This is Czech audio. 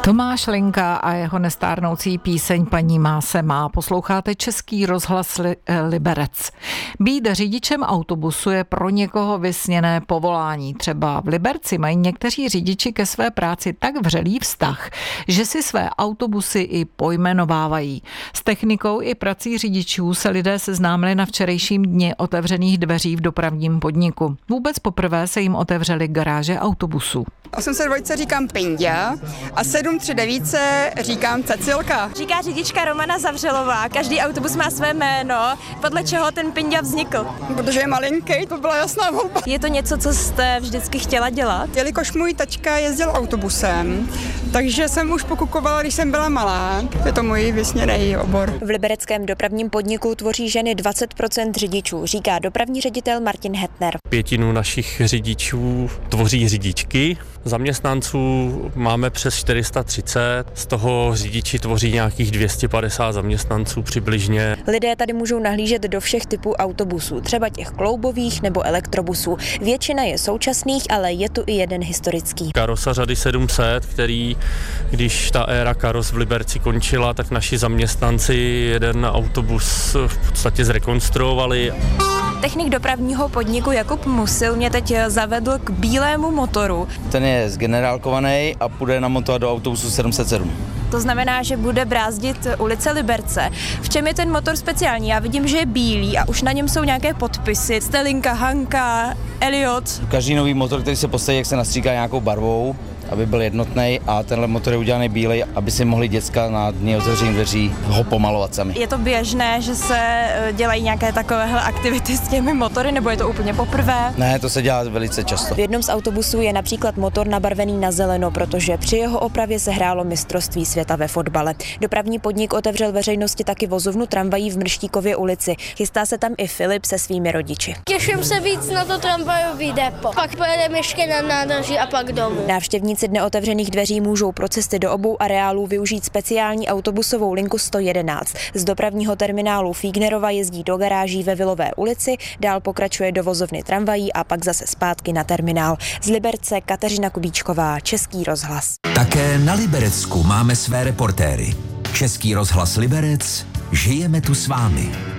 Tomáš Linka a jeho nestárnoucí píseň Paní má se má. Posloucháte Český rozhlas Liberec. Být řidičem autobusu je pro někoho vysněné povolání. Třeba v Liberci mají někteří řidiči ke své práci tak vřelý vztah, že si své autobusy i pojmenovávají. S technikou i prací řidičů se lidé seznámili na včerejším dni otevřených dveří v dopravním podniku. Vůbec poprvé se jim otevřely garáže autobusů. 802 říkám Pindia a 739 říkám Cecilka. Říká řidička Romana Zavřelová. Každý autobus má své jméno, podle čeho ten Pindia vznikl. Protože je malinký, to byla jasná volba. Je to něco, co jste vždycky chtěla dělat? Jelikož můj tačka jezdil autobusem, takže jsem už pokukovala, když jsem byla malá. Je to můj vysněný obor. V libereckém dopravním podniku tvoří ženy 20% řidičů, říká dopravní ředitel Martin Hetner. Pětinu našich řidičů tvoří řidičky. Zaměstnanců máme přes 430, z toho řidiči tvoří nějakých 250 zaměstnanců přibližně. Lidé tady můžou nahlížet do všech typů autobusů, třeba těch kloubových nebo elektrobusů. Většina je současných, ale je tu i jeden historický. Karosa řady 700, který, když ta éra karos v Liberci končila, tak naši zaměstnanci jeden autobus v podstatě zrekonstruovali. Technik dopravního podniku Jakub Musil mě teď zavedl k bílému motoru. Ten je zgenerálkovaný a půjde namontovat do autobusu 707. To znamená, že bude brázdit ulice Liberce. V čem je ten motor speciální? Já vidím, že je bílý a už na něm jsou nějaké podpisy. Stelinka, Hanka, Elliot. Každý nový motor, který se postaví, jak se nastříká nějakou barvou, aby byl jednotný, a tenhle motor je udělaný bílej, aby si mohli děcka na dní otevřených dveří ho pomalovat sami. Je to běžné, že se dělají nějaké takovéhle aktivity s těmi motory, nebo je to úplně poprvé? Ne, to se dělá velice často. V jednom z autobusů je například motor nabarvený na zeleno, protože při jeho opravě se hrálo mistrovství světa ve fotbale. Dopravní podnik otevřel veřejnosti taky vozovnu tramvají v Mrštíkově ulici. Chystá se tam i Filip se svými rodiči. Těším se víc na to tramvajový depo. Pak pojedeme ještě na nádraží a pak domů. Návštěvníci Dne otevřených dveří můžou pro cesty do obou areálů využít speciální autobusovou linku 111. Z dopravního terminálu Fígnerova jezdí do garáží ve Vilové ulici, dál pokračuje do vozovny tramvají a pak zase zpátky na terminál. Z Liberce Kateřina Kubíčková, Český rozhlas. Také na Liberecku máme své reportéry. Český rozhlas Liberec, žijeme tu s vámi.